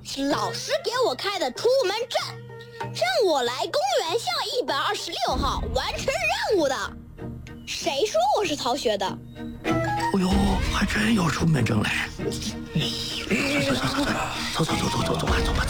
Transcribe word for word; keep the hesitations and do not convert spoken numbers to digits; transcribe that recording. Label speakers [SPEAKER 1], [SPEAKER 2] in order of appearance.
[SPEAKER 1] 是老师给我开的出门证，让我来公园校一百二十六号完成任务的。谁说我是逃学的？
[SPEAKER 2] 哦呦，还真有出门证来！走走走走走走走走走走吧走吧。